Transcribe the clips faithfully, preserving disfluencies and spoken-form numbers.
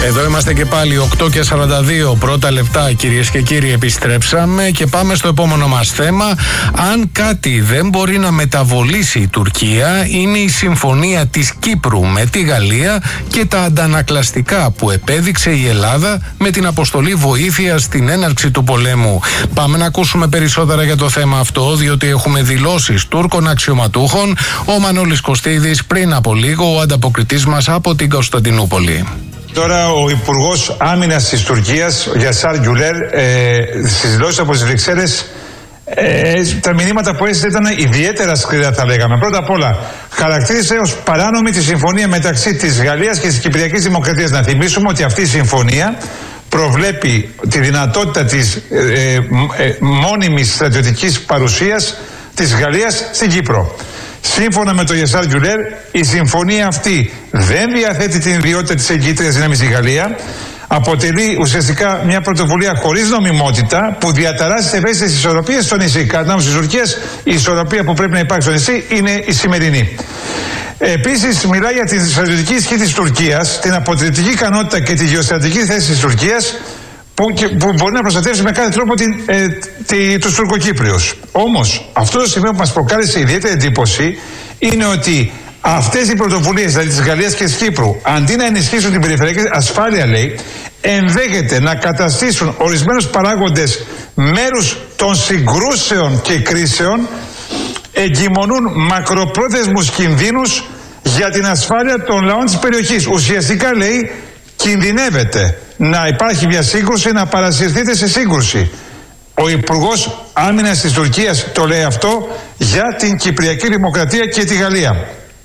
Εδώ είμαστε και πάλι οκτώ και σαράντα δύο πρώτα λεπτά, κυρίες και κύριοι, επιστρέψαμε και πάμε στο επόμενο μας θέμα. Αν κάτι δεν μπορεί να μεταβολήσει η Τουρκία, είναι η συμφωνία της Κύπρου με τη Γαλλία και τα αντανακλαστικά που επέδειξε η Ελλάδα με την αποστολή βοήθειας στην έναρξη του πολέμου. Πάμε να ακούσουμε περισσότερα για το θέμα αυτό, διότι έχουμε δηλώσεις Τούρκων αξιωματούχων. Ο Μανώλης Κωστίδης, πριν από λίγο, ο ανταποκριτής μας από την Κωνσταντινούπολη. Τώρα ο Υπουργός Άμυνας της Τουρκίας, ο Γιασάρ Γκιουλέρ, ε, στις δηλώσεις από τις Βρυξέλλες, ε, τα μηνύματα που έστειλε ήταν ιδιαίτερα σκληρά, θα λέγαμε. Πρώτα απ' όλα, χαρακτήρισε ως παράνομη τη συμφωνία μεταξύ της Γαλλίας και της Κυπριακής Δημοκρατίας. Να θυμίσουμε ότι αυτή η συμφωνία προβλέπει τη δυνατότητα της ε, ε, ε, μόνιμης στρατιωτικής παρουσίας της Γαλλίας στην Κύπρο. Σύμφωνα με τον Γιασάρ Γκιουλέρ, η συμφωνία αυτή δεν διαθέτει την ιδιότητα της εγκύτριας δύναμης στη Γαλλία. Αποτελεί ουσιαστικά μια πρωτοβουλία χωρίς νομιμότητα που διαταράσσει τις ευαίσθητες ισορροπίες στο νησί. Κατά την άποψη της Τουρκίας, η ισορροπία που πρέπει να υπάρχει στο νησί είναι η σημερινή. Επίσης, μιλάει για τη στρατιωτική ισχύ της Τουρκίας, την αποτρεπτική ικανότητα και τη γεωστρατηγική θέση της Τουρκίας, που, που μπορεί να προστατεύσει με κάθε τρόπο την, ε, τη, τους Τουρκοκύπριους. Όμως, αυτό το σημείο που μας προκάλεσε ιδιαίτερη εντύπωση είναι ότι αυτές οι πρωτοβουλίες, δηλαδή της Γαλλίας και της Κύπρου, αντί να ενισχύσουν την περιφερειακή ασφάλεια, λέει, ενδέχεται να καταστήσουν ορισμένους παράγοντες μέρους των συγκρούσεων και κρίσεων, εγκυμονούν μακροπρόθεσμους κινδύνους για την ασφάλεια των λαών της περιοχής. Ουσιαστικά, λέει, κινδυνεύεται να υπάρχει μια σύγκρουση, να παρασυρθείτε σε σύγκρουση. Ο Υπουργός Άμυνας της Τουρκίας το λέει αυτό για την Κυπριακή Δημοκρατία και τη Γαλλία.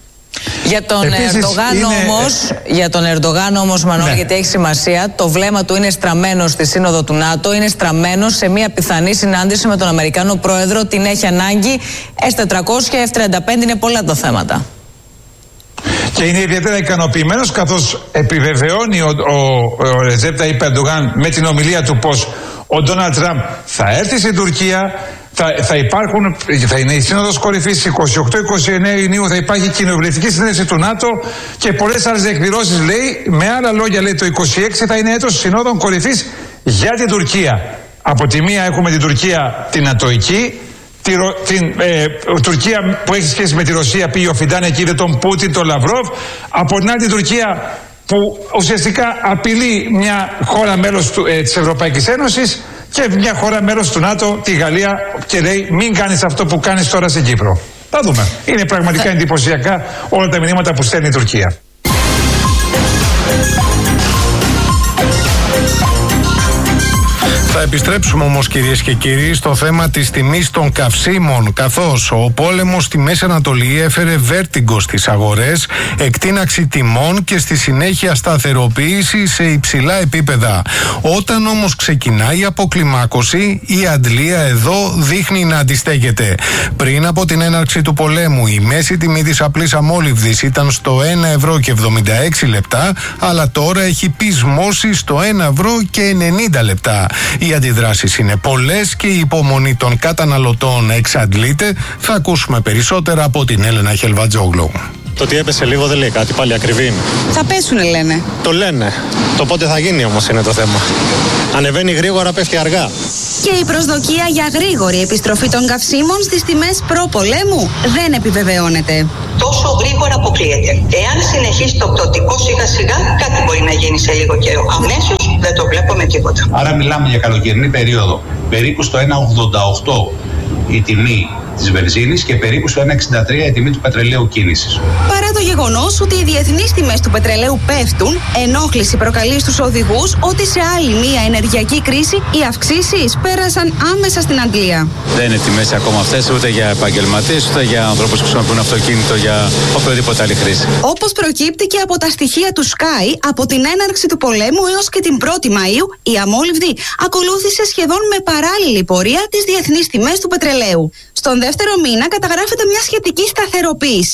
Για τον Επίσης, Ερντογάν είναι... όμως, για τον Ερντογάν όμως, Μανώλη, ναι, γιατί έχει σημασία, το βλέμμα του είναι στραμμένο στη Σύνοδο του ΝΑΤΟ, είναι στραμμένο σε μια πιθανή συνάντηση με τον Αμερικανό Πρόεδρο, την έχει ανάγκη. ες τετρακόσια, εφ τριάντα πέντε, είναι πολλά τα θέματα. Και είναι ιδιαίτερα ικανοποιημένος, καθώς επιβεβαιώνει ο, ο, ο Ρετζέπ Ταγιπ Ερντογάν με την ομιλία του πως ο Ντόναλντ Τραμπ θα έρθει στην Τουρκία, θα, θα, υπάρχουν, θα είναι η Σύνοδος Κορυφής είκοσι οκτώ είκοσι εννέα Ιουνίου, θα υπάρχει κοινοβουλευτική συνέλευση του ΝΑΤΟ και πολλές άλλες εκδηλώσεις, λέει. Με άλλα λόγια, λέει, το είκοσι έξι θα είναι έτος Συνόδων Κορυφής για την Τουρκία. Από τη μία έχουμε την Τουρκία την Ατοική, Τη, την ε, Τουρκία που έχει σχέση με τη Ρωσία, πήγε ο Φιντάν εκεί, είδε τον Πούτιν, τον Λαυρόβ. Από την άλλη, την Τουρκία που ουσιαστικά απειλεί μια χώρα μέλος του, ε, της Ευρωπαϊκής Ένωσης και μια χώρα μέλος του ΝΑΤΟ, τη Γαλλία, και λέει μην κάνεις αυτό που κάνεις τώρα στην Κύπρο. Θα δούμε. Είναι πραγματικά εντυπωσιακά όλα τα μηνύματα που στέλνει η Τουρκία. Θα επιστρέψουμε όμως, κυρίες και κύριοι, στο θέμα της τιμής των καυσίμων, καθώς ο πόλεμος στη Μέση Ανατολή έφερε βέρτιγκο στις αγορές, εκτείναξη τιμών και στη συνέχεια σταθεροποίηση σε υψηλά επίπεδα. Όταν όμως ξεκινάει η αποκλιμάκωση, η αντλία εδώ δείχνει να αντιστέκεται. Πριν από την έναρξη του πολέμου, η μέση τιμή της απλής αμόλυβδης ήταν στο ένα ευρώ και εβδομήντα έξι λεπτά, αλλά τώρα έχει πεισμώσει στο ένα ευρώ και ενενήντα λεπτά. Οι αντιδράσεις είναι πολλές και η υπομονή των καταναλωτών εξαντλείται. Θα ακούσουμε περισσότερα από την Έλενα Χελβατζόγλου. Το ότι έπεσε λίγο δεν λέει κάτι, πάλι ακριβή είναι. Θα πέσουνε, λένε. Το λένε. Το πότε θα γίνει όμως είναι το θέμα. Ανεβαίνει γρήγορα, πέφτει αργά. Και η προσδοκία για γρήγορη επιστροφή των καυσίμων στις τιμές προ-πολέμου δεν επιβεβαιώνεται. Τόσο γρήγορα αποκλείεται. Εάν συνεχίσει το πτωτικό σιγά σιγά, κάτι μπορεί να γίνει σε λίγο καιρό. Αμέσως δεν το βλέπω με τίποτα. Άρα μιλάμε για καλοκαιρινή περίοδο. Περίπου στο ένα ογδόντα οκτώ η τιμή της βενζίνης και περίπου στο ένα εξήντα τρία η τιμή του πετρελαίου κίνησης. Παρά το γεγονός ότι οι διεθνείς τιμές του πετρελαίου πέφτουν, ενόχληση προκαλεί στους οδηγούς ότι σε άλλη μία ενεργειακή κρίση οι αυξήσεις πέρασαν άμεσα στην αντλία. Δεν είναι τιμές ακόμα αυτές ούτε για επαγγελματίες, ούτε για ανθρώπους που χρησιμοποιούν αυτοκίνητο για οποιοδήποτε άλλη χρήση. Όπως προκύπτει και από τα στοιχεία του Sky, από την έναρξη του πολέμου έως και την πρώτη Μαΐου, η αμόλυβδη ακολούθησε σχεδόν με παράλληλη πορεία τις διεθνείς τιμές του πετρελαίου. Στον δεύτερο μήνα καταγράφεται μια σχετική σταθεροποίηση.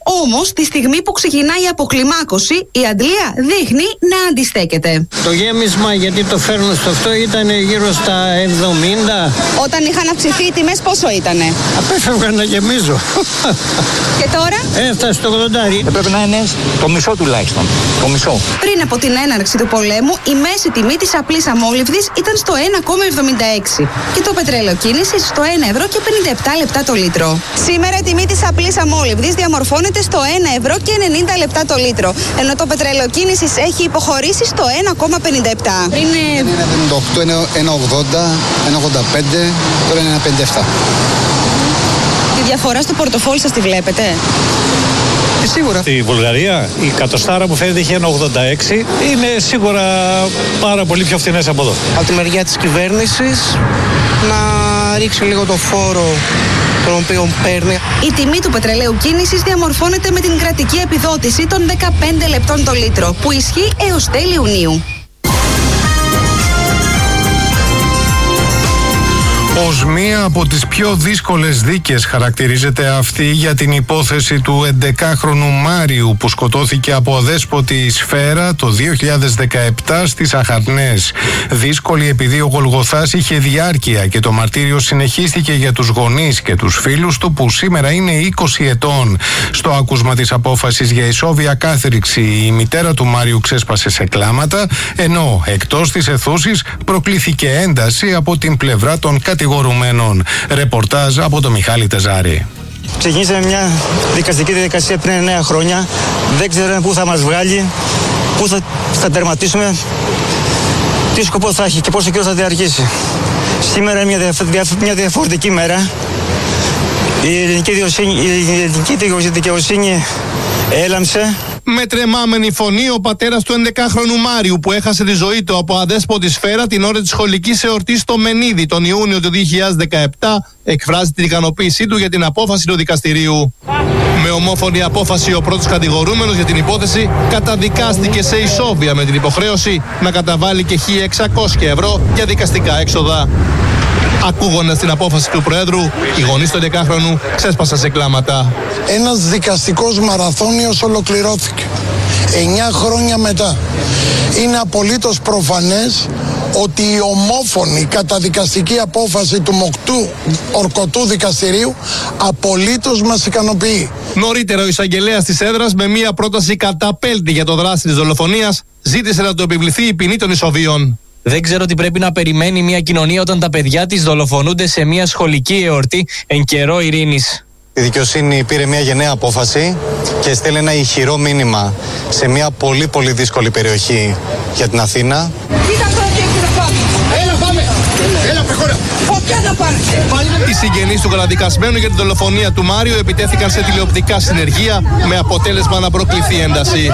Όμως, τη στιγμή που ξεκινάει η αποκλιμάκωση, η αντλία δείχνει να αντιστέκεται. Το γέμισμα, γιατί το φέρνουν στο αυτό, ήταν γύρω στα εβδομήντα. Όταν είχαν αυξηθεί οι τιμές, πόσο ήτανε? Απέφευγα να γεμίζω. Και τώρα? Έφτασε στο ογδόντα. Πρέπει να είναι το μισό τουλάχιστον. Το μισό. Πριν από την έναρξη του πολέμου, η μέση τιμή της απλής αμόλυβδης ήταν στο ένα κόμμα εβδομήντα έξι και το πετρέλαιο κίνησης στο ένα ευρώ και πενήντα επτά λεπτά το λίτρο. Σήμερα η τιμή της απλής αμόλυβδης διαμορφώνεται στο ένα ευρώ και ενενήντα λεπτά το λίτρο, ενώ το πετρέλαιο κίνησης έχει υποχωρήσει στο ένα κόμμα πενήντα επτά. Πριν ένα εβδομήντα οκτώ, ένα ογδόντα, ένα ογδόντα πέντε, τώρα είναι ένα πενήντα επτά. Τη διαφορά στο πορτοφόλι σας τη βλέπετε? Ε, σίγουρα. Στη Βουλγαρία η κατοστάρα που φαίνεται είχε ένα ογδόντα έξι, είναι σίγουρα πάρα πολύ πιο φθηνές από εδώ. Από τη μεριά της κυβέρνησης να ρίξει λίγο το φόρο τον οποίο παίρνει. Η τιμή του πετρελαίου κίνησης διαμορφώνεται με την κρατική επιδότηση των δεκαπέντε λεπτών το λίτρο, που ισχύει έως τέλη Ιουνίου. Ως μία από τις πιο δύσκολες δίκες χαρακτηρίζεται αυτή για την υπόθεση του εντεκάχρονου Μάριου που σκοτώθηκε από αδέσποτη σφαίρα το δύο χιλιάδες δεκαεπτά στις Αχαρνές. Δύσκολη επειδή ο Γολγοθάς είχε διάρκεια και το μαρτύριο συνεχίστηκε για τους γονείς και τους φίλους του που σήμερα είναι είκοσι ετών. Στο άκουσμα της απόφασης για ισόβια κάθριξη η μητέρα του Μάριου ξέσπασε σε κλάματα, ενώ εκτός της αιθούσης προκλήθηκε ένταση από την πλευρά των κατηγορουμένων. Ρεπορτάζ από τον Μιχάλη Τεζάρη. Ξεκινήσαμε μια δικαστική διαδικασία πριν εννέα χρόνια. Δεν ξέρουμε πού θα μας βγάλει, πού θα, θα τερματίσουμε, τι σκοπό θα έχει και πόσο καιρό θα διαρκήσει. Σήμερα είναι μια, δια, μια διαφορετική μέρα. Η ελληνική δικαιοσύνη, η ελληνική δικαιοσύνη έλαμψε. Με τρεμάμενη φωνή, ο πατέρας του ενδεκάχρονου Μάριου που έχασε τη ζωή του από αδέσποτη σφαίρα την ώρα της σχολικής εορτής στο Μενίδη τον Ιούνιο του δύο χιλιάδες δεκαεπτά εκφράζει την ικανοποίησή του για την απόφαση του δικαστηρίου. Με ομόφωνη απόφαση, ο πρώτος κατηγορούμενος για την υπόθεση καταδικάστηκε σε ισόβια με την υποχρέωση να καταβάλει και χίλια εξακόσια ευρώ για δικαστικά έξοδα. Ακούγοντας την απόφαση του Προέδρου, οι γονείς του ενδεκάχρονου ξέσπασαν σε κλάματα. Ένας δικαστικός μαραθώνιος ολοκληρώθηκε. Εννιά χρόνια μετά. Είναι απολύτως προφανές ότι η ομόφωνη καταδικαστική απόφαση του Μοκτού Ορκωτού Δικαστηρίου απολύτως μας ικανοποιεί. Νωρίτερα ο εισαγγελέας της έδρας με μία πρόταση καταπέλτη για το δράση της δολοφονίας ζήτησε να του επιβληθεί η ποινή των ισοβίων. Δεν ξέρω τι πρέπει να περιμένει μια κοινωνία όταν τα παιδιά της δολοφονούνται σε μια σχολική εορτή εν καιρό ειρήνης. Η δικαιοσύνη πήρε μια γενναία απόφαση και στέλνει ένα ηχηρό μήνυμα σε μια πολύ πολύ δύσκολη περιοχή για την Αθήνα. Οι συγγενείς του καταδικασμένου για τη δολοφονία του Μάριου επιτέθηκαν σε τηλεοπτικά συνεργεία με αποτέλεσμα να προκληθεί ένταση.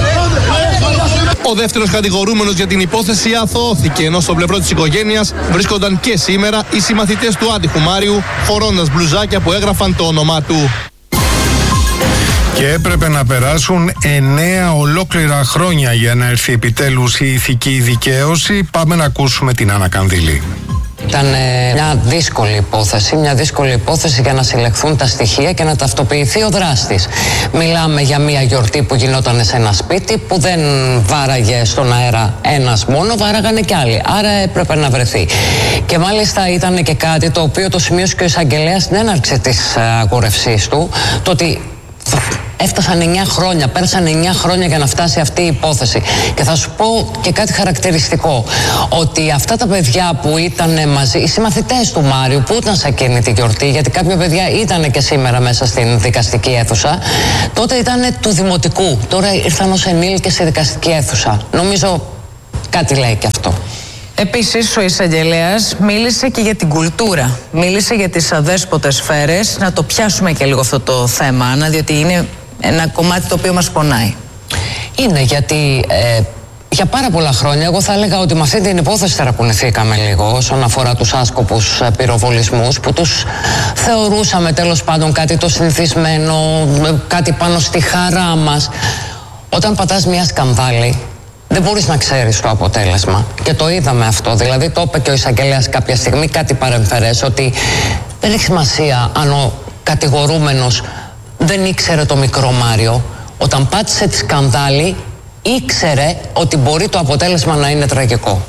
Ο δεύτερος κατηγορούμενος για την υπόθεση αθωώθηκε, ενώ στο πλευρό της οικογένειας βρίσκονταν και σήμερα οι συμμαθητές του άτυχου Μάριου, φορώντας μπλουζάκια που έγραφαν το όνομά του. Και έπρεπε να περάσουν εννέα ολόκληρα χρόνια για να έρθει επιτέλους η ηθική δικαίωση. Πάμε να ακούσουμε την Άννα Κανδύλη. Ήταν μια δύσκολη υπόθεση, μια δύσκολη υπόθεση για να συλλεχθούν τα στοιχεία και να ταυτοποιηθεί ο δράστης. Μιλάμε για μια γιορτή που γινόταν σε ένα σπίτι που δεν βάραγε στον αέρα ένας μόνο, βάραγανε κι άλλοι. Άρα έπρεπε να βρεθεί. Και μάλιστα ήταν και κάτι το οποίο το σημείωσε και ο εισαγγελέας στην έναρξη της αγόρευσής του, το ότι έφτασαν εννιά χρόνια, πέρασαν εννιά χρόνια για να φτάσει αυτή η υπόθεση. Και θα σου πω και κάτι χαρακτηριστικό, ότι αυτά τα παιδιά που ήταν μαζί, οι συμμαθητές του Μάριου που ήταν σε εκείνη τη γιορτή, γιατί κάποια παιδιά ήταν και σήμερα μέσα στην δικαστική αίθουσα, τότε ήταν του δημοτικού, τώρα ήρθαν ως ενήλικες στη δικαστική αίθουσα. Νομίζω κάτι λέει και αυτό. Επίσης, ο εισαγγελέας μίλησε και για την κουλτούρα. Μίλησε για τις αδέσποτες σφαίρες. Να το πιάσουμε και λίγο αυτό το θέμα, Άννα, διότι είναι ένα κομμάτι το οποίο μας πονάει. Είναι γιατί ε, για πάρα πολλά χρόνια εγώ θα έλεγα ότι με αυτή την υπόθεση θεραπονηθήκαμε λίγο όσον αφορά τους άσκοπους ε, πυροβολισμούς που τους θεωρούσαμε τέλος πάντων κάτι το συνηθισμένο, κάτι πάνω στη χαρά μας. Όταν πατάς μια σκανδάλη, δεν μπορείς να ξέρεις το αποτέλεσμα. Και το είδαμε αυτό. Δηλαδή το είπε και ο εισαγγελέας κάποια στιγμή, κάτι παρεμφερές, ότι δεν έχει σημασία αν ο κατηγορούμενος δεν ήξερε το μικρό Μάριο. Όταν πάτησε τη σκανδάλη, ήξερε ότι μπορεί το αποτέλεσμα να είναι τραγικό.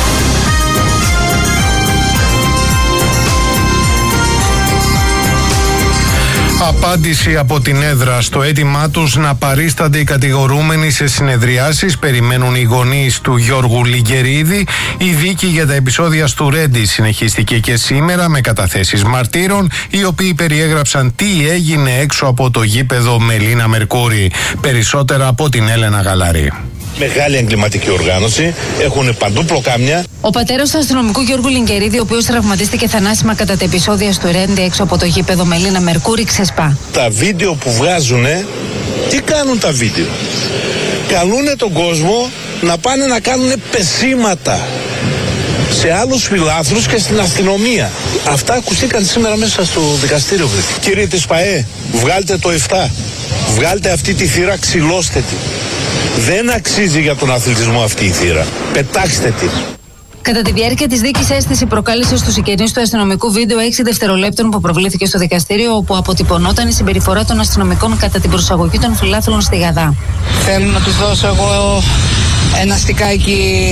Απάντηση από την έδρα στο αίτημά τους να παρίστανται οι κατηγορούμενοι σε συνεδριάσεις. Περιμένουν οι γονείς του Γιώργου Λιγκερίδη. Η δίκη για τα επεισόδια του Ρέντι συνεχίστηκε και σήμερα με καταθέσεις μαρτύρων, οι οποίοι περιέγραψαν τι έγινε έξω από το γήπεδο Μελίνα Μερκούρη. Περισσότερα από την Έλενα Γαλαρή. Μεγάλη εγκληματική οργάνωση, έχουν παντού πλοκάμια. Ο πατέρας του αστυνομικού Γιώργου Λιγκερίδη, ο οποίος τραυματίστηκε θανάσιμα κατά τα επεισόδια στο Ρέντι έξω από το γήπεδο Μελίνα Μερκούρη, ξεσπά. Τα βίντεο που βγάζουνε, τι κάνουν τα βίντεο? Καλούνε τον κόσμο να πάνε να κάνουν πεσήματα σε άλλους φιλάθλους και στην αστυνομία. Αυτά ακουστήκαν σήμερα μέσα στο δικαστήριο. Κύριε της ΠΑΕ, βγάλτε το εφτά. Βγάλτε αυτή τη θύρα, ξυλώστε τη. Δεν αξίζει για τον αθλητισμό αυτή η θύρα. Πετάξτε τη. Κατά τη διάρκεια της δίκης, αίσθηση προκάλεσε στους συγγενείς του αστυνομικού βίντεο έξι δευτερολέπτων που προβλήθηκε στο δικαστήριο, όπου αποτυπωνόταν η συμπεριφορά των αστυνομικών κατά την προσαγωγή των φιλάθλων στη Γαδά. Θέλω να τους δώσω εγώ ένα στικάκι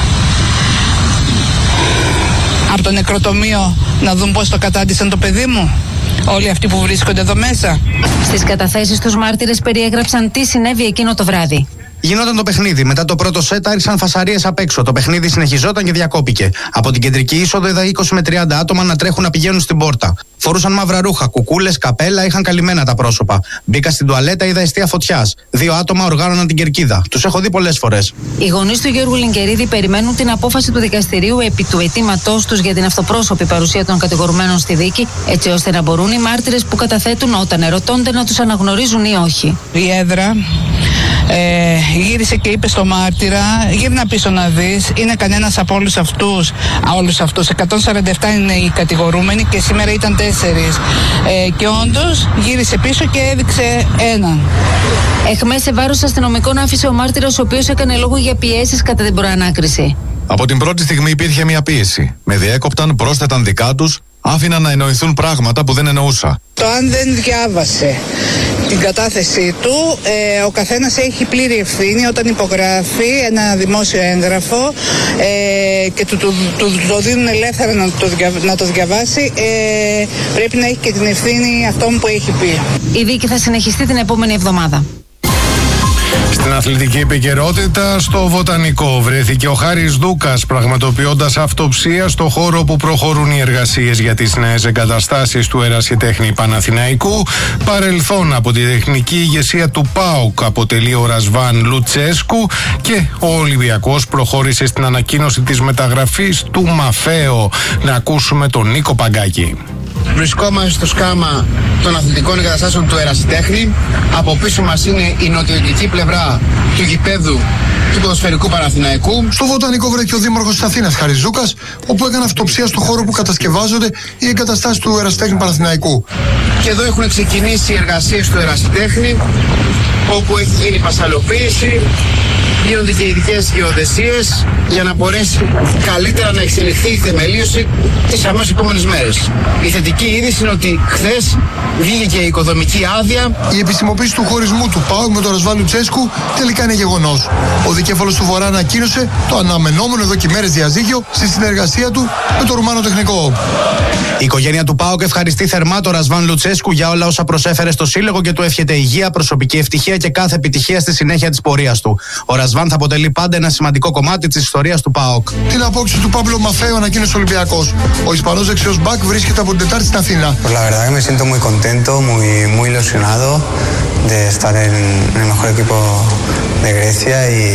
από το νεκροτομείο να δουν πώς το κατάντησαν το παιδί μου. Όλοι αυτοί που βρίσκονται εδώ μέσα. Στις καταθέσεις τους, μάρτυρες περιέγραψαν τι συνέβη εκείνο το βράδυ. Γινόταν το παιχνίδι. Μετά το πρώτο σετ άρχισαν φασαρίες απ' έξω. Το παιχνίδι συνεχιζόταν και διακόπηκε. Από την κεντρική είσοδο είδα είκοσι με τριάντα άτομα να τρέχουν να πηγαίνουν στην πόρτα. Φορούσαν μαύρα ρούχα, κουκούλες, καπέλα, είχαν καλυμμένα τα πρόσωπα. Μπήκα στην τουαλέτα, είδα εστία φωτιάς. Δύο άτομα οργάνωναν την κερκίδα. Τους έχω δει πολλές φορές. Οι γονείς του Γιώργου Λιγκερίδη περιμένουν την απόφαση του δικαστηρίου επί του αιτήματός τους για την αυτοπρόσωπη παρουσία των κατηγορουμένων στη δίκη, έτσι ώστε να μπορούν οι μάρτυρες που καταθέτουν όταν ερωτώνται να τους αναγνωρίζουν ή όχι. Η έδρα ε, γύρισε και είπε στο μάρτυρα, γύρνα πίσω να δεις, είναι κανένας από όλους αυτούς, α, όλους αυτούς, εκατόν σαράντα επτά είναι οι κατηγορούμενοι και σήμερα ήταν τέσσερις. Ε, και όντως γύρισε πίσω και έδειξε έναν. Εχμές σε βάρος αστυνομικών άφησε ο μάρτυρας, ο οποίος έκανε λόγο για πιέσεις κατά την προανάκριση. Από την πρώτη στιγμή υπήρχε μια πίεση. Με διέκοπταν, πρόσθεταν δικά τους, άφηναν να εννοηθούν πράγματα που δεν εννοούσα. Το αν δεν διάβασε την κατάθεσή του, ε, ο καθένας έχει πλήρη ευθύνη όταν υπογράφει ένα δημόσιο έγγραφο ε, και του, του, του, του το δίνουν ελεύθερα να το, να το διαβάσει, ε, πρέπει να έχει και την ευθύνη αυτόν που έχει πει. Η δίκη θα συνεχιστεί την επόμενη εβδομάδα. Στην αθλητική επικαιρότητα, στο Βοτανικό βρέθηκε ο Χάρης Δούκας πραγματοποιώντας αυτοψία στο χώρο που προχωρούν οι εργασίες για τις νέες εγκαταστάσεις του Ερασιτέχνη Παναθηναϊκού. Παρελθόν από τη τεχνική ηγεσία του ΠΑΟΚ αποτελεί ο Ρασβάν Λουτσέσκου και ο Ολυμπιακός προχώρησε στην ανακοίνωση της μεταγραφής του Μαφέο. Να ακούσουμε τον Νίκο Παγκάκη. Βρισκόμαστε στο σκάμα των αθλητικών εγκαταστάσεων του Ερασιτέχνη. Από πίσω μας είναι η νοτιοδυτική πλευρά του γηπέδου του ποδοσφαιρικού Παναθηναϊκού. Στο Βοτανικό βρέθηκε ο Δήμαρχος της Αθήνας, Χάρης Δούκας, όπου έκανε αυτοψία στο χώρο που κατασκευάζονται οι εγκαταστάσεις του Ερασιτέχνη Παναθηναϊκού. Και εδώ έχουν ξεκινήσει οι εργασίες του Ερασιτέχνη, όπου έχει γίνει πασαλοποίηση. Γίνονται και ειδικές γεωδεσίες για να μπορέσει καλύτερα να εξελιχθεί η θεμελίωση τις αμέσως επόμενες μέρες. Η θετική είδηση είναι ότι χθες βγήκε και η οικοδομική άδεια. Η επισημοποίηση του χωρισμού του ΠΑΟΚ με τον Ρασβάν Λουτσέσκου τελικά είναι γεγονός. Ο δικέφαλος του Βορρά ανακοίνωσε το αναμενόμενο εδώ και μέρες διαζύγιο στη συνεργασία του με το Ρουμάνο Τεχνικό. Η οικογένεια του ΠΑΟΚ ευχαριστεί θερμά τον Ρασβάν Λουτσέσκου για όλα όσα προσέφερε στο σύλλογο και του εύχεται υγεία, προσωπική ευτυχία και κάθε επιτυχία στη συνέχεια της πορείας του. Ο Ρασβάν θα αποτελεί πάντα ένα σημαντικό κομμάτι της ιστορίας του ΠΑΟΚ. Την απόκτηση του Παύλο Μαφέο ανακοίνωσε ο Ολυμπιακός. Ο Ισπανός δεξιός μπακ βρίσκεται από την Τετάρτη στην Αθήνα. Pues la verdad que me siento muy contento, muy, muy ilusionado de estar en el mejor equipo de Grecia y